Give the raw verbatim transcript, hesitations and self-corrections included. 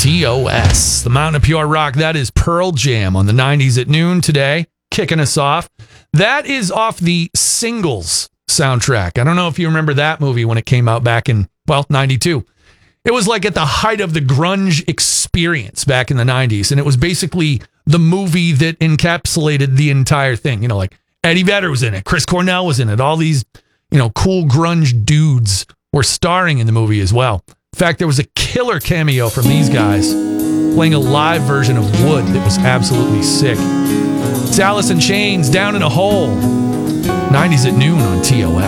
T O S, the Mountain of Pure Rock. That is Pearl Jam on the nineties at noon today, kicking us off. That is off the Singles soundtrack. I don't know if you remember that movie when it came out back in, well, ninety-two. It was like at the height of the grunge experience back in the nineties, and it was basically the movie that encapsulated the entire thing. You know, like Eddie Vedder was in it, Chris Cornell was in it, all these, you know, cool grunge dudes were starring in the movie as well. In fact, there was a killer cameo from these guys playing a live version of Wood that was absolutely sick. It's Alice in Chains, Down in a Hole. nineties at noon on T O S.